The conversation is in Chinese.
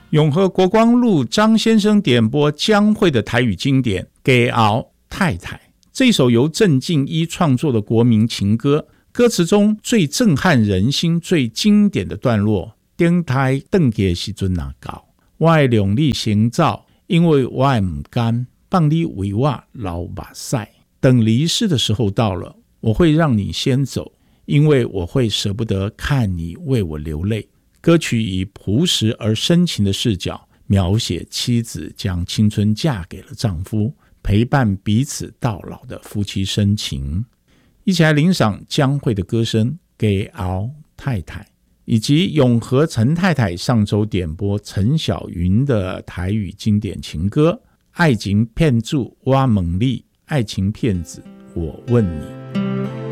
永和国光路张先生点播江蕙的台语经典《给熬太太》，这首由郑敬一创作的国民情歌，歌词中最震撼人心最经典的段落，顶台转去的时候哪到，我会用力行走，因为我也不甘放你为我流目屎，等离世的时候到了，我会让你先走，因为我会舍不得看你为我流泪。歌曲以朴实而深情的视角描写妻子将青春嫁给了丈夫，陪伴彼此到老的夫妻深情。一起来领赏江蕙的歌声《给熬太太》，以及永和陈太太上周点播陈小云的台语经典情歌《爱情骗子我问你》，爱情骗子我问你。